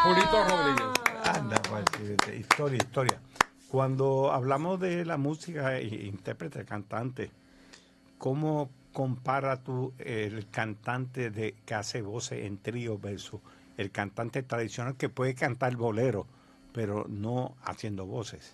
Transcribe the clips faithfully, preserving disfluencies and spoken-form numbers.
Julito Rodríguez. Anda, pues, historia, historia. Cuando hablamos de la música, intérprete, cantante, ¿cómo compara tú el cantante de que hace voces en trío versus el cantante tradicional que puede cantar bolero, pero no haciendo voces?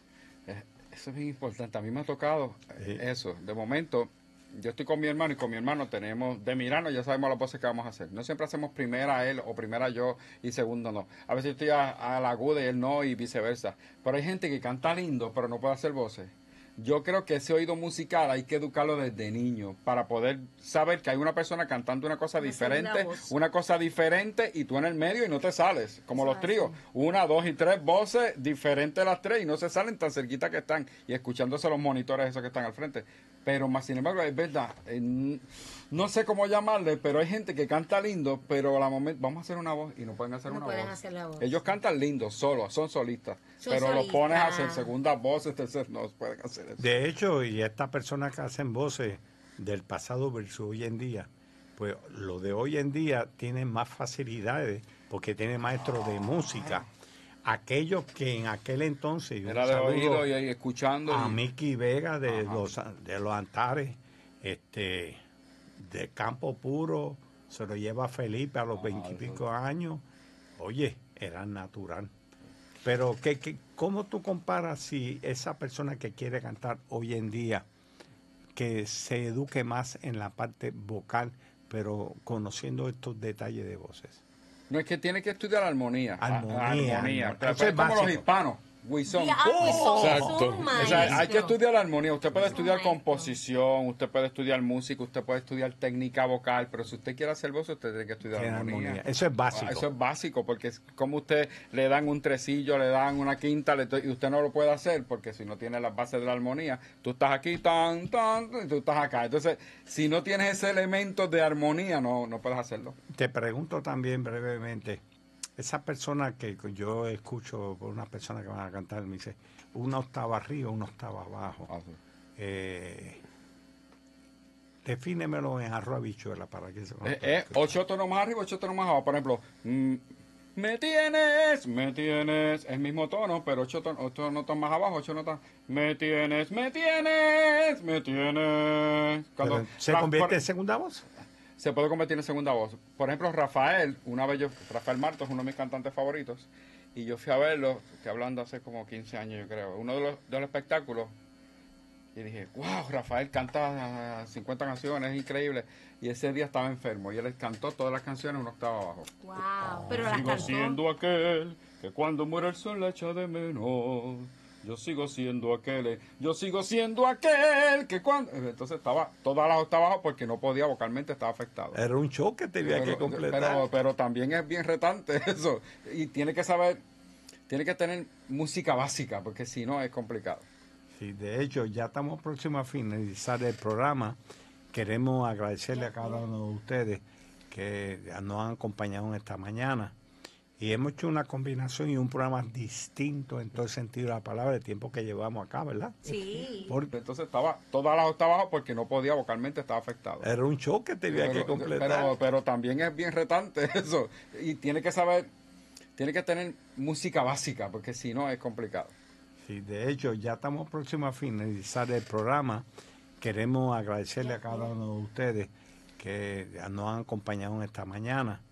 Eso es bien importante. A mí me ha tocado Sí. eso. De momento, yo estoy con mi hermano y con mi hermano tenemos, de mirarnos ya sabemos las voces que vamos a hacer. No siempre hacemos primera él o primera yo y segundo no. A veces estoy a, a la aguda y él no y viceversa. Pero hay gente que canta lindo pero no puede hacer voces. Yo creo que ese oído musical hay que educarlo desde niño para poder saber que hay una persona cantando una cosa Una diferente, segunda voz. una cosa diferente y tú en el medio y no te sales, como Eso los tríos. así. Una, dos y tres voces diferentes las tres y no se salen tan cerquita que están y escuchándose los monitores esos que están al frente. Pero más sin embargo, es verdad, eh, no sé cómo llamarle, pero hay gente que canta lindo, pero a la momento vamos a hacer una voz y no pueden hacer No una pueden voz. hacer la voz. Ellos cantan lindo, solos, son solistas, Son pero los solistas. pones a hacer segundas voces, terceras, no pueden hacer eso. De hecho, y estas personas que hacen voces del pasado versus hoy en día, pues lo de hoy en día tiene más facilidades porque tiene maestros de música. Aquellos que en aquel entonces, y un Era de saludo oído y, y escuchando. a y- Mickey Vega de Ajá. los de los Antares, este, de Campo Puro, se lo lleva Felipe a los Ah, veintipico años. Oye, era natural. Pero, ¿qué, qué, ¿cómo tú comparas si esa persona que quiere cantar hoy en día, que se eduque más en la parte vocal, pero conociendo estos detalles de voces? No es que tiene que estudiar armonía. Armonía, A- armonía. armonía. Pero Eso es es como los básico. hispanos. Guisón. Ya, ah, Guisón, Exacto. son un O sea, hay que maestro. estudiar la armonía. Usted puede Es un estudiar maestro. composición, usted puede estudiar música, usted puede estudiar técnica vocal, pero si usted quiere hacer voz, usted tiene que estudiar Tiene armonía. armonía. Eso es básico. Ah, Eso es básico, porque es como usted le dan un tresillo, le dan una quinta, le to- y usted no lo puede hacer, porque si no tiene las bases de la armonía, tú estás aquí, tan, tan, y tú estás acá. Entonces, si no tienes ese elemento de armonía, no, no puedes hacerlo. Te pregunto también brevemente, esa persona que yo escucho por una persona que van a cantar, me dice, una octava arriba, una octava abajo. Ah, sí. Eh, defínemelo en arroz habichuela para que se Eh, eh, ocho tonos más arriba, ocho tonos más abajo. Por ejemplo, mm, me tienes, me tienes, es el mismo tono, pero ocho, ton- ocho notas más abajo, ocho notas. Me tienes, me tienes, me tienes. Cuando Pero, ¿se Ra- convierte por- en segunda voz? se puede convertir en segunda voz. Por ejemplo, Rafael, una vez yo, Rafael Martos, uno de mis cantantes favoritos, y yo fui a verlo, estoy hablando hace como quince años, yo creo, uno de los, de los espectáculos, y dije, wow, Rafael canta cincuenta canciones, es increíble. Y ese día estaba enfermo y él cantó todas las canciones una octava abajo. Wow, pero las Sigo cantó. siendo aquel que cuando muere el sol la echa de menos. Yo sigo siendo aquel, yo sigo siendo aquel que cuando... Entonces estaba todas las octavas abajo porque no podía vocalmente, estaba afectado. Era un show que tenía que Pero, completar. pero, pero también es bien retante eso. Y tiene que saber, tiene que tener música básica porque si no es complicado. Sí, de hecho, ya estamos próximos a finalizar el programa. Queremos agradecerle a cada uno de ustedes que nos han acompañado en esta mañana. Y hemos hecho una combinación y un programa distinto en todo el sentido de la palabra, el tiempo que llevamos acá, ¿verdad? Sí. Porque Entonces estaba todas las octavas abajo porque no podía vocalmente, estaba afectado. era un show que tenía que Pero, completar. pero, pero también es bien retante eso. Y tiene que saber, tiene que tener música básica porque si no es complicado. Sí, de hecho, ya estamos próximos a finalizar el programa. Queremos agradecerle a cada uno de ustedes que nos han acompañado en esta mañana.